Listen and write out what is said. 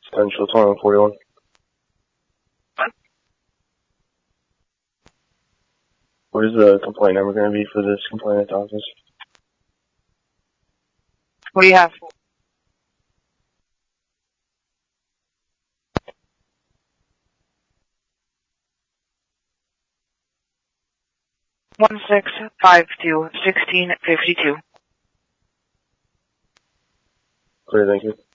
Potential 2141. What is the complaint number going to be for this complaint at the office? What do you have? One 1652 1652. Clear, thank you.